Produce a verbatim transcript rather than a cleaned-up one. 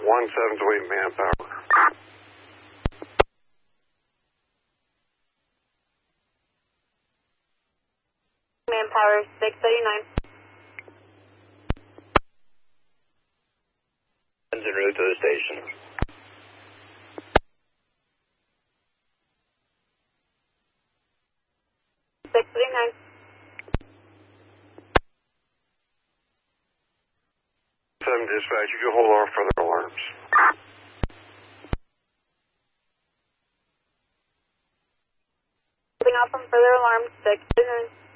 one seven to eight manpower. Manpower six eighty-nine. En route to the station. six eighty-nine. seven dispatch, you can hold off further alarms. Holding off from further alarms six eighty-nine.